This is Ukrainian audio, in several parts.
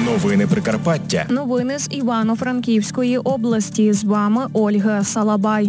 Новини Прикарпаття. Новини з Івано-Франківської області. З вами Ольга Салабай.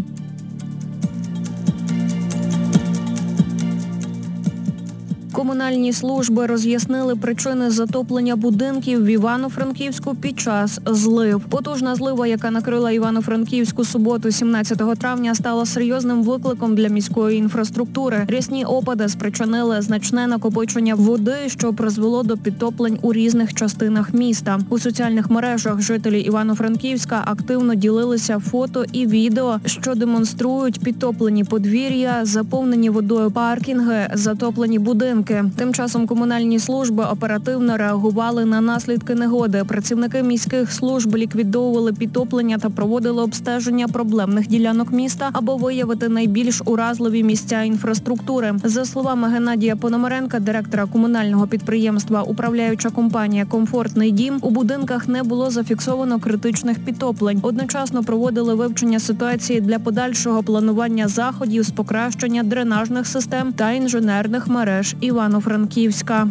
Комунальні служби роз'яснили причини затоплення будинків в Івано-Франківську під час злив. Потужна злива, яка накрила Івано-Франківську суботу 17 травня, стала серйозним викликом для міської інфраструктури. Рясні опади спричинили значне накопичення води, що призвело до підтоплень у різних частинах міста. У соціальних мережах жителі Івано-Франківська активно ділилися фото і відео, що демонструють підтоплені подвір'я, заповнені водою паркінги, затоплені будинки. Тим часом комунальні служби оперативно реагували на наслідки негоди. Працівники міських служб ліквідовували підтоплення та проводили обстеження проблемних ділянок міста, аби виявити найбільш уразливі місця інфраструктури. За словами Геннадія Пономаренка, директора комунального підприємства «Управляюча компанія «Комфортний дім», у будинках не було зафіксовано критичних підтоплень. Одночасно проводили вивчення ситуації для подальшого планування заходів з покращення дренажних систем та інженерних мереж Івано-Франківська.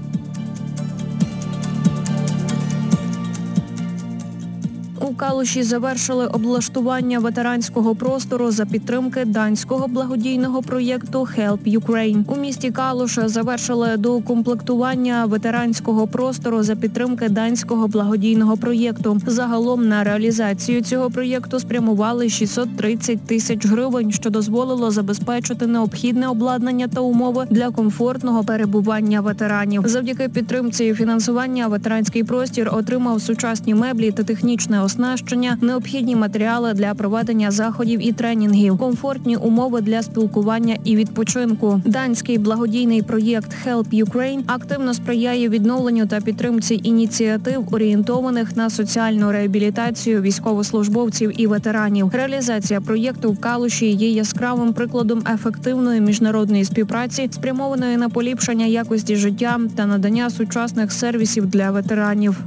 У Калуші завершили облаштування ветеранського простору за підтримки данського благодійного проєкту Help Ukraine. У місті Калуша завершили доукомплектування ветеранського простору за підтримки данського благодійного проєкту. Загалом на реалізацію цього проєкту спрямували 630 тисяч гривень, що дозволило забезпечити необхідне обладнання та умови для комфортного перебування ветеранів. Завдяки підтримці і фінансування ветеранський простір отримав сучасні меблі та технічне оснащення, необхідні матеріали для проведення заходів і тренінгів, комфортні умови для спілкування і відпочинку. Данський благодійний проєкт Help Ukraine активно сприяє відновленню та підтримці ініціатив, орієнтованих на соціальну реабілітацію військовослужбовців і ветеранів. Реалізація проєкту в Калуші є яскравим прикладом ефективної міжнародної співпраці, спрямованої на поліпшення якості життя та надання сучасних сервісів для ветеранів.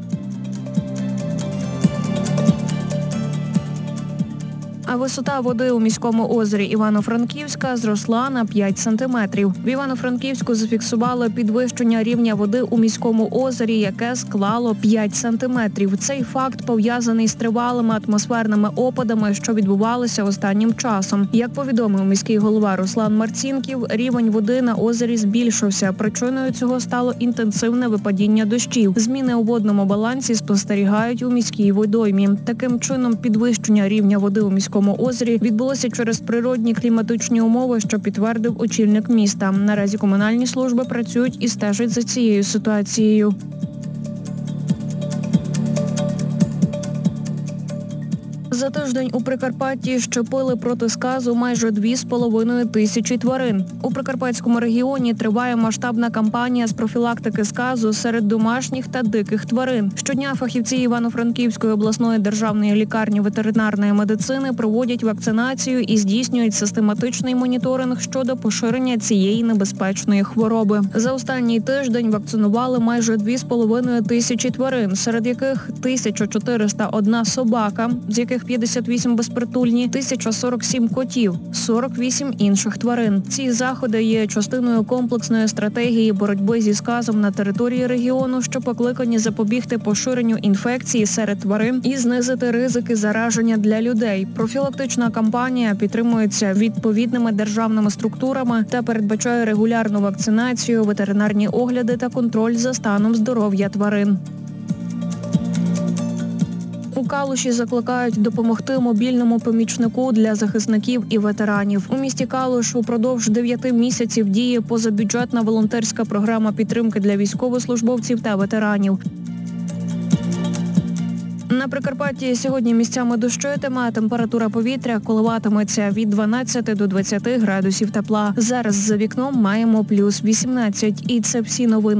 А висота води у міському озері Івано-Франківська зросла на 5 сантиметрів. В Івано-Франківську зафіксували підвищення рівня води у міському озері, яке склало 5 сантиметрів. Цей факт пов'язаний з тривалими атмосферними опадами, що відбувалися останнім часом. Як повідомив міський голова Руслан Марцінків, рівень води на озері збільшився. Причиною цього стало інтенсивне випадіння дощів. Зміни у водному балансі спостерігають у міській водоймі. Таким чином, підвищення рівня води у міському озері відбулося через природні кліматичні умови, що підтвердив очільник міста. Наразі комунальні служби працюють і стежать за цією ситуацією. За тиждень у Прикарпатті щепили проти сказу майже 2,5 тисячі тварин. У Прикарпатському регіоні триває масштабна кампанія з профілактики сказу серед домашніх та диких тварин. Щодня фахівці Івано-Франківської обласної державної лікарні ветеринарної медицини проводять вакцинацію і здійснюють систематичний моніторинг щодо поширення цієї небезпечної хвороби. За останній тиждень вакцинували майже 2,5 тисячі тварин, серед яких 1401 собака, з яких 58 безпритульні, 1047 котів, 48 інших тварин. Ці заходи є частиною комплексної стратегії боротьби зі сказом на території регіону, що покликані запобігти поширенню інфекції серед тварин і знизити ризики зараження для людей. Профілактична кампанія підтримується відповідними державними структурами та передбачає регулярну вакцинацію, ветеринарні огляди та контроль за станом здоров'я тварин. У Калуші закликають допомогти мобільному помічнику для захисників і ветеранів. У місті Калуш упродовж 9 місяців діє позабюджетна волонтерська програма підтримки для військовослужбовців та ветеранів. На Прикарпатті сьогодні місцями дощитиме, а температура повітря коливатиметься від 12 до 20 градусів тепла. Зараз за вікном маємо плюс 18. І це всі новини.